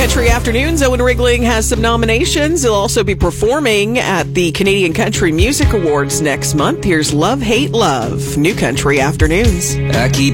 Country Afternoons. Owen Rigling has some nominations. He'll also be performing at the Canadian Country Music Awards next month. Here's Love, Hate, Love. New Country Afternoons. I keep